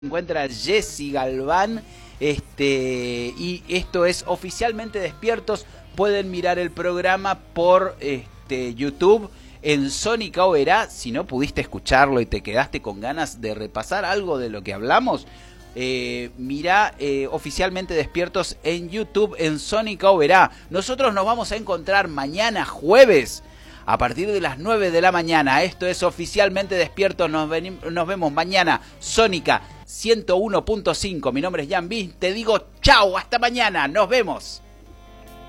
encuentra Jessy Galván, y esto es Oficialmente Despiertos. Pueden mirar el programa por YouTube en Sónica Oberá. Si no pudiste escucharlo y te quedaste con ganas de repasar algo de lo que hablamos, mirá Oficialmente Despiertos en YouTube en Sónica Oberá. Nosotros nos vamos a encontrar mañana jueves a partir de las 9 de la mañana. Esto es Oficialmente Despiertos. Nos vemos mañana. Sónica 101.5. Mi nombre es Jan Bis. Te digo chau, hasta mañana. Nos vemos.